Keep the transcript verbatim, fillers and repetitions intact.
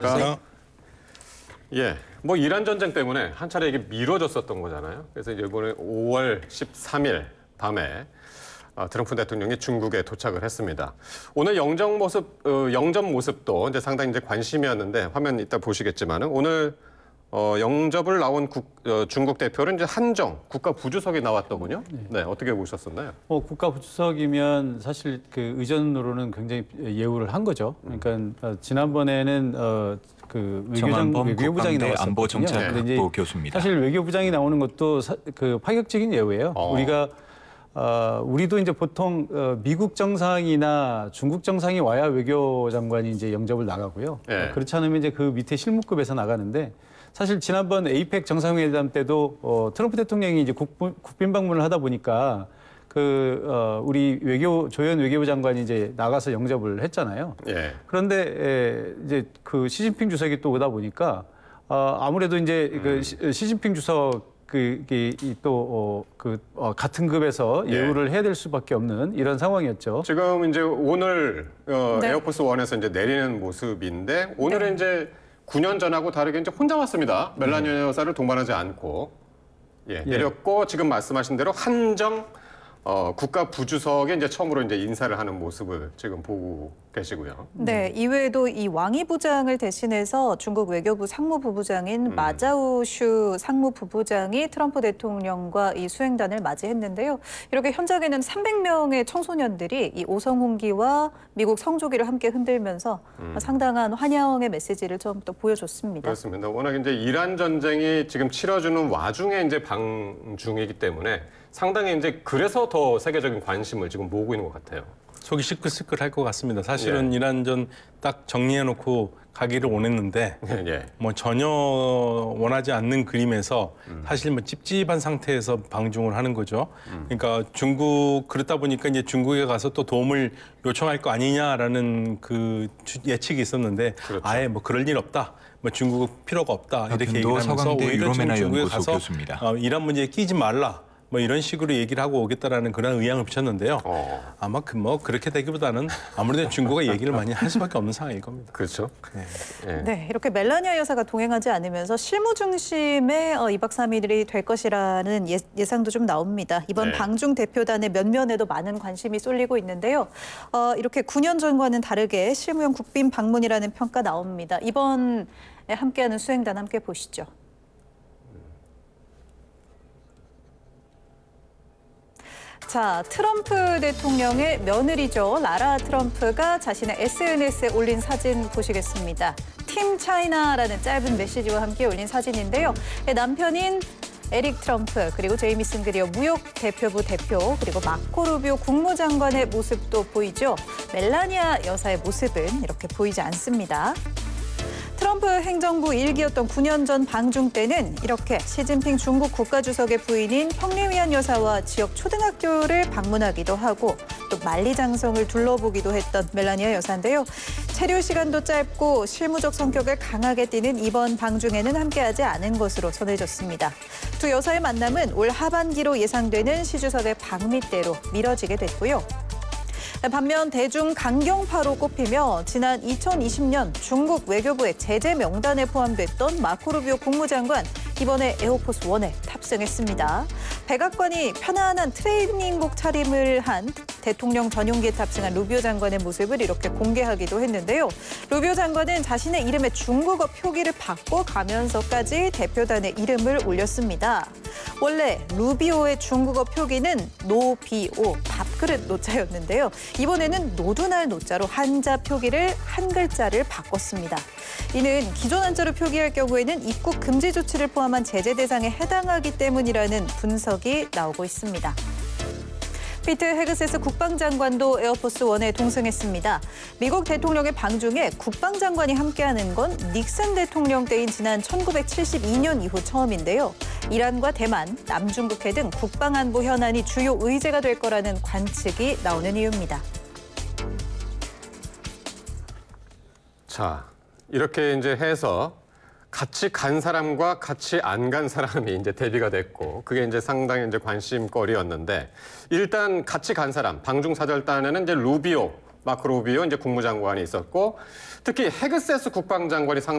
그러니까 예, 뭐 이란 전쟁 때문에 한 차례 이게 미뤄졌었던 거잖아요. 그래서 이제 이번에 오월 십삼일 밤에 트럼프 대통령이 중국에 도착을 했습니다. 오늘 영정 모습, 어, 영접 모습도 이제 상당히 이제 관심이었는데 화면 이따 보시겠지만은 오늘 어, 영접을 나온 국, 어, 중국 대표는 이제 한정 국가 부주석이 나왔더군요. 네, 어떻게 보셨었나요? 뭐 국가 부주석이면 사실 그 의전으로는 굉장히 예우를 한 거죠. 그러니까 어, 지난번에는 어, 그 외교장 외교부장이 나왔었거든요. 안보정책학부 교수입니다. 사실 외교부장이 나오는 것도 사, 그 파격적인 예우예요. 어. 우리가 어, 우리도 이제 보통 어, 미국 정상이나 중국 정상이 와야 외교장관이 이제 영접을 나가고요. 예. 어, 그렇지 않으면 이제 그 밑에 실무급에서 나가는데 사실 지난번 에이펙 정상회담 때도 어, 트럼프 대통령이 이제 국부, 국빈 방문을 하다 보니까 그 어, 우리 외교 조현 외교부 장관이 이제 나가서 영접을 했잖아요. 예. 그런데 에, 이제 그 시진핑 주석이 또 오다 보니까 어, 아무래도 이제 음. 그 시, 시진핑 주석 그또그 어, 어, 같은 급에서 예우를 예. 해야 될 수밖에 없는 이런 상황이었죠. 지금 이제 오늘 어, 네. 에어포스 원에서 이제 내리는 모습인데 오늘은 네. 이제 구 년 전하고 다르게 이제 혼자 왔습니다. 멜라니아 여사를 동반하지 않고 예, 내렸고 지금 말씀하신 대로 한정 어, 국가 부주석에 이제 처음으로 이제 인사를 하는 모습을 지금 보고 계시고요. 네, 이외에도 이 왕이 부장을 대신해서 중국 외교부 상무부부장인 음. 마자우슈 상무부부장이 트럼프 대통령과 이 수행단을 맞이했는데요. 이렇게 현장에는 삼백 명의 청소년들이 이 오성홍기와 미국 성조기를 함께 흔들면서 음. 상당한 환영의 메시지를 처음부터 보여줬습니다. 그렇습니다. 워낙 이제 이란 전쟁이 지금 치러지는 와중에 이제 방중이기 때문에 상당히 이제 그래서 더 세계적인 관심을 지금 모으고 있는 것 같아요. 속이 시끌시끌할 것 같습니다. 사실은 예. 이란전 딱 정리해놓고 가기를 원했는데 예, 예. 뭐 전혀 원하지 않는 그림에서 음. 사실 뭐 찝찝한 상태에서 방중을 하는 거죠. 그러니까 중국 그렇다 보니까 이제 중국에 가서 또 도움을 요청할 거 아니냐라는 그 예측이 있었는데 그렇죠. 아예 뭐 그럴 일 없다. 뭐 중국 필요가 없다 이렇게 얘기를 하면서 서강대 오히려 지금 유로메나 중국에 연구소 가서 교수입니다. 어, 이란 문제에 끼지 말라. 뭐 이런 식으로 얘기를 하고 오겠다라는 그런 의향을 비쳤는데요. 어. 아마 그 뭐 그렇게 되기보다는 아무래도 중국과 얘기를 많이 할 수밖에 없는 상황일 겁니다. 그렇죠. 네. 예. 네, 이렇게 멜라니아 여사가 동행하지 않으면서 실무 중심의 어, 이박 삼일이 될 것이라는 예, 예상도 좀 나옵니다. 이번 네. 방중 대표단의 면면에도 많은 관심이 쏠리고 있는데요. 어, 이렇게 구 년 전과는 다르게 실무용 국빈 방문이라는 평가 나옵니다. 이번에 함께하는 수행단 함께 보시죠. 자, 트럼프 대통령의 며느리죠. 라라 트럼프가 자신의 에스엔에스에 올린 사진 보시겠습니다. 팀 차이나라는 짧은 메시지와 함께 올린 사진인데요. 남편인 에릭 트럼프, 그리고 제이미슨 그리어 무역 대표부 대표, 그리고 마코 루비오 국무장관의 모습도 보이죠. 멜라니아 여사의 모습은 이렇게 보이지 않습니다. 트럼프 행정부 일기였던 구 년 전 방중 때는 이렇게 시진핑 중국 국가주석의 부인인 평리위안 여사와 지역 초등학교를 방문하기도 하고 또 만리장성을 둘러보기도 했던 멜라니아 여사인데요. 체류 시간도 짧고 실무적 성격을 강하게 띠는 이번 방중에는 함께하지 않은 것으로 전해졌습니다. 두 여사의 만남은 올 하반기로 예상되는 시 주석의 방미때로 미뤄지게 됐고요. 반면 대중 강경파로 꼽히며 지난 이천이십 년 중국 외교부의 제재 명단에 포함됐던 마코 루비오 국무장관 이번에 에어포스 원에 탑승했습니다. 백악관이 편안한 트레이닝복 차림을 한 대통령 전용기에 탑승한 루비오 장관의 모습을 이렇게 공개하기도 했는데요. 루비오 장관은 자신의 이름에 중국어 표기를 바꿔가면서까지 대표단의 이름을 올렸습니다. 원래 루비오의 중국어 표기는 노비오, 밥그릇 노자였는데요. 이번에는 노두날 노자로 한자 표기를 한 글자를 바꿨습니다. 이는 기존 한자로 표기할 경우에는 입국 금지 조치를 포함한 제재 대상에 해당하기 때문이라는 분석이 나오고 있습니다. 피트 헤그세스 국방장관도 에어포스 원에 동승했습니다. 미국 대통령의 방중에 국방장관이 함께하는 건 닉슨 대통령 때인 지난 천구백칠십이 년 이후 처음인데요. 이란과 대만, 남중국해 등 국방안보 현안이 주요 의제가 될 거라는 관측이 나오는 이유입니다. 자, 이렇게 이제 해서 같이 간 사람과 같이 안 간 사람이 이제 대비가 됐고 그게 이제 상당히 이제 관심거리였는데 일단 같이 간 사람 방중 사절단에는 이제 루비오 마크 로비오 이제 국무장관이 있었고 특히 헤그세스 국방장관이 상